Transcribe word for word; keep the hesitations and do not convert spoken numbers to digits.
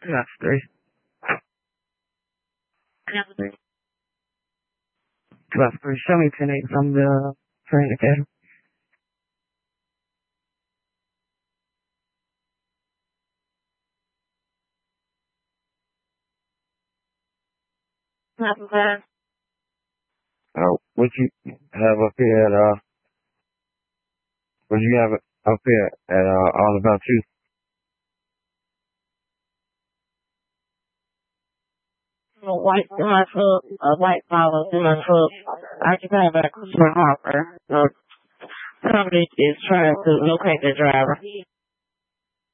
That's three. Class three. Show me ten eight from the train academy. Nothing bad. Uh, what you have up here at, uh, what you have up here at, uh, All About You? A white semi truck, a white follow semi truck. Occupying by Cooper Harper. The company is trying to locate the driver.